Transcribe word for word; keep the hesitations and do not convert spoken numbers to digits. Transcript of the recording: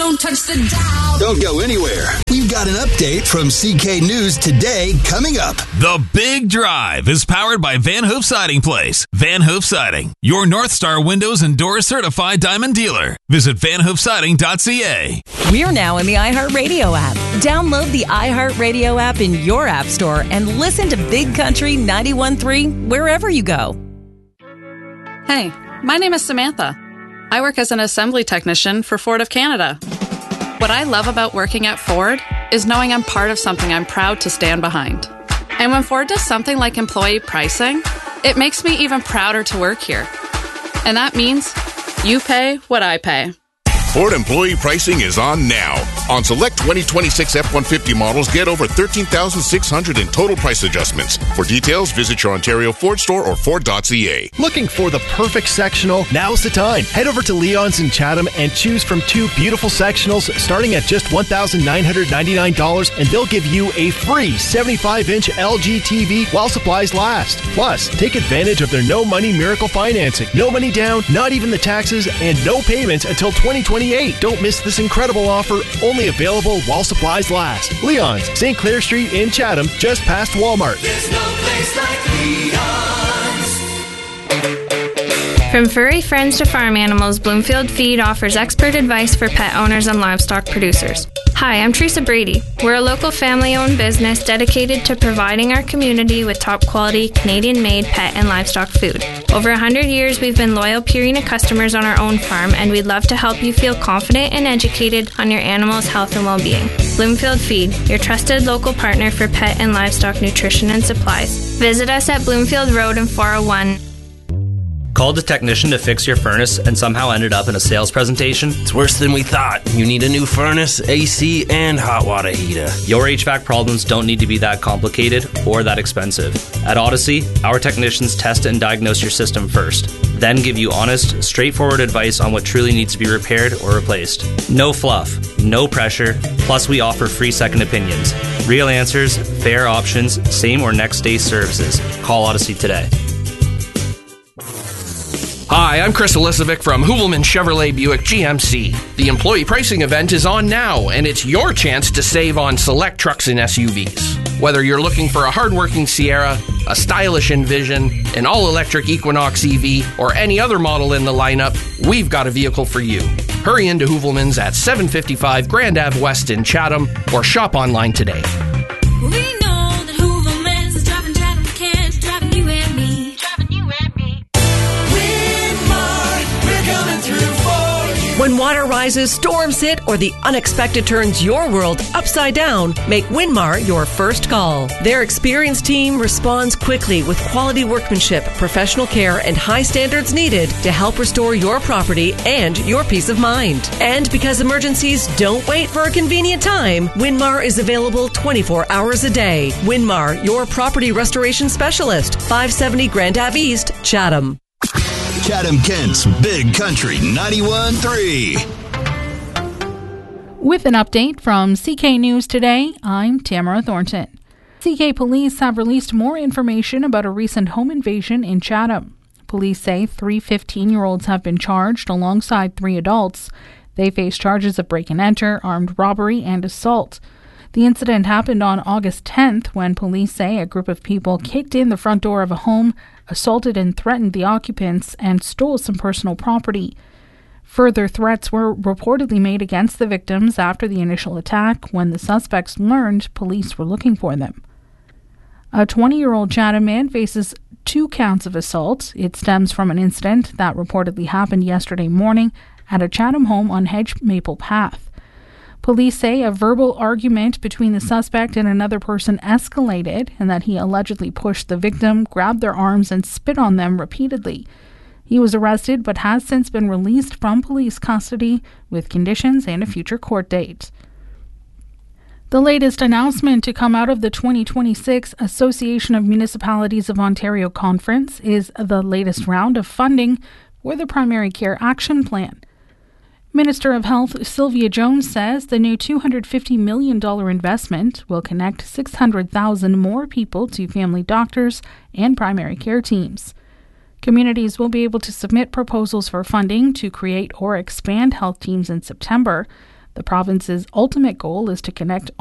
Don't touch the dial. Don't go anywhere. We've got an update from C K News Today coming up. The Big Drive is powered by Van Hoof Siding Place. Van Hoof Siding, your North Star Windows and Doors certified diamond dealer. Visit van hoof siding dot c a. We're now in the iHeartRadio app. Download the iHeartRadio app in your app store and listen to Big Country ninety-one point three wherever you go. Hey, my name is Samantha. I work as an assembly technician for Ford of Canada. What I love about working at Ford is knowing I'm part of something I'm proud to stand behind. And when Ford does something like employee pricing, it makes me even prouder to work here. And that means you pay what I pay. Ford employee pricing is on now. On select twenty twenty-six F one fifty models, get over thirteen thousand six hundred dollars in total price adjustments. For details, visit your Ontario Ford store or Ford dot c a. Looking for the perfect sectional? Now's the time. Head over to Leon's in Chatham and choose from two beautiful sectionals starting at just one thousand nine hundred ninety-nine dollars, and they'll give you a free seventy-five inch L G T V while supplies last. Plus, take advantage of their no money miracle financing. No money down, not even the taxes, and no payments until twenty twenty-eight. Don't miss this incredible offer, only available while supplies last. Leon's, Saint Clair Street in Chatham, just past Walmart. There's no place like Leon's. From furry friends to farm animals, Bloomfield Feed offers expert advice for pet owners and livestock producers. Hi, I'm Teresa Brady. We're a local family-owned business dedicated to providing our community with top-quality, Canadian-made pet and livestock food. Over one hundred years, we've been loyal Purina customers on our own farm, and we'd love to help you feel confident and educated on your animal's health and well-being. Bloomfield Feed, your trusted local partner for pet and livestock nutrition and supplies. Visit us at Bloomfield Road in four oh one. Called a technician to fix your furnace and somehow ended up in a sales presentation? It's worse than we thought. You need a new furnace, A C, and hot water heater. Your H V A C problems don't need to be that complicated or that expensive. At Odyssey, our technicians test and diagnose your system first, then give you honest, straightforward advice on what truly needs to be repaired or replaced. No fluff, no pressure, plus we offer free second opinions. Real answers, fair options, same or next day services. Call Odyssey today. Hi, I'm Chris Elizovic from Hoovelman Chevrolet Buick G M C. The employee pricing event is on now, and it's your chance to save on select trucks and S U Vs. Whether you're looking for a hardworking Sierra, a stylish Envision, an all-electric Equinox E V, or any other model in the lineup, we've got a vehicle for you. Hurry into Hoovelman's at seven fifty-five Grand Ave West in Chatham, or shop online today. We know that Hooverman's is driving Chatham kids, driving you and me, driving you and me. Winmar, we're coming through for you. When water rises, storms hit, or the unexpected turns your world upside down, make Winmar your first call. Their experienced team responds quickly with quality workmanship, professional care, and high standards needed to help restore your property and your peace of mind. And because emergencies don't wait for a convenient time, Winmar is available twenty-four hours a day. Winmar, your property restoration specialist, five seventy Grand Ave East, Chatham. Chatham Kent's Big Country ninety-one point three. With an update from C K News Today, I'm Tamara Thornton. C K police have released more information about a recent home invasion in Chatham. Police say three fifteen-year-olds have been charged alongside three adults. They face charges of break-and-enter, armed robbery, and assault. The incident happened on August tenth when police say a group of people kicked in the front door of a home, assaulted and threatened the occupants, and stole some personal property. Further threats were reportedly made against the victims after the initial attack when the suspects learned police were looking for them. A twenty-year-old Chatham man faces two counts of assault. It stems from an incident that reportedly happened yesterday morning at a Chatham home on Hedge Maple Path. Police say a verbal argument between the suspect and another person escalated and that he allegedly pushed the victim, grabbed their arms, and spit on them repeatedly. He was arrested but has since been released from police custody with conditions and a future court date. The latest announcement to come out of the twenty twenty-six Association of Municipalities of Ontario Conference is the latest round of funding for the Primary Care Action Plan. Minister of Health Sylvia Jones says the new two hundred fifty million dollars investment will connect six hundred thousand more people to family doctors and primary care teams. Communities will be able to submit proposals for funding to create or expand health teams in September. The province's ultimate goal is to connect